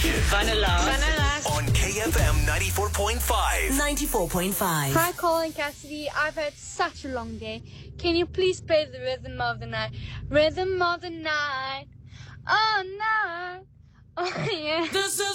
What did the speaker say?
Vanilla. On KFM 94.5. 94.5. Hi, Colin Cassidy. I've had such a long day. Can you please play the rhythm of the night? Rhythm of the night. Oh, night. Oh, yeah. This is